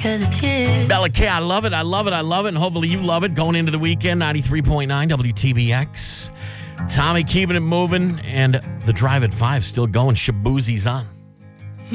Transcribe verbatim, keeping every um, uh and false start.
because it's you. Bella K, I love it. I llove it. I love it. And hopefully you love it. Going into the weekend, ninety-three point nine W T B X. Tommy keeping it moving. And the drive at five still going. Shaboozy's on.